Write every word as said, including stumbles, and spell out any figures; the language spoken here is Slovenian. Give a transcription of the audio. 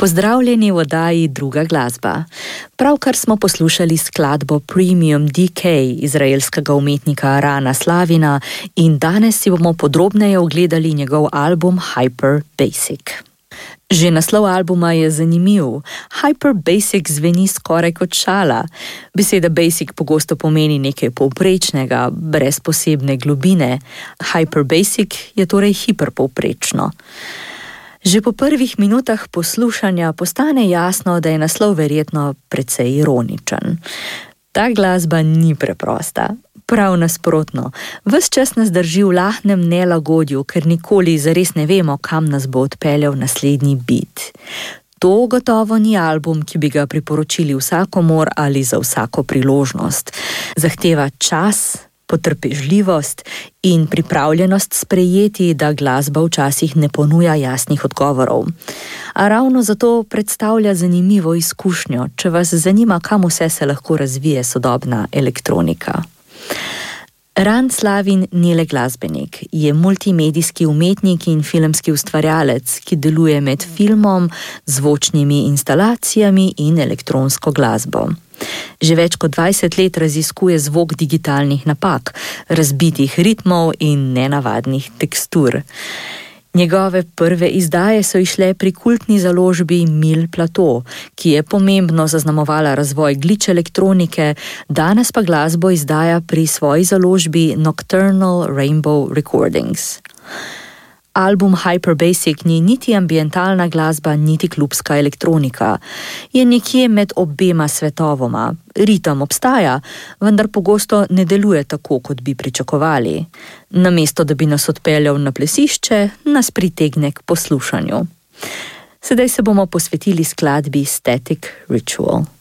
Pozdravljeni v oddaji Druga glasba. Pravkar smo poslušali skladbo Premium D K izraelskega umetnika Rana Slavina in danes si bomo podrobneje ogledali njegov album Hyper Basic. Že naslov albuma je zanimiv. Hyper Basic zveni skoraj kot šala. Beseda basic pogosto pomeni nekaj povprečnega, brez posebne globine. Hyper Basic je torej hiperpovprečno. Že po prvih minutah poslušanja postane jasno, da je naslov verjetno precej ironičen. Ta glasba ni preprosta. Prav nasprotno, ves čas nas drži v lahnem nelagodju, ker nikoli zares ne vemo, kam nas bo odpeljal naslednji beat. To gotovo ni album, ki bi ga priporočili vsakomur ali za vsako priložnost. Zahteva čas, potrpežljivost in pripravljenost sprejeti, da glasba včasih ne ponuja jasnih odgovorov. A ravno zato predstavlja zanimivo izkušnjo, če vas zanima, kam vse se lahko razvije sodobna elektronika. Ran Slavin ni le glasbenik, je multimedijski umetnik in filmski ustvarjalec, ki deluje med filmom, zvočnimi instalacijami in elektronsko glasbo. Že več kot dvajset let raziskuje zvok digitalnih napak, razbitih ritmov in nenavadnih tekstur. Njegove prve izdaje so išle pri kultni založbi Mil Plateau, ki je pomembno zaznamovala razvoj glitch elektronike, danes pa glasbo izdaja pri svoji založbi Nocturnal Rainbow Recordings. Album Hyper Basic ni niti ambientalna glasba, niti klubska elektronika. Je nekje med obema svetovoma. Ritem obstaja, vendar pogosto ne deluje tako, kot bi pričakovali. Namesto, da bi nas odpeljal na plesišče, nas pritegne k poslušanju. Sedaj se bomo posvetili skladbi Static Ritual.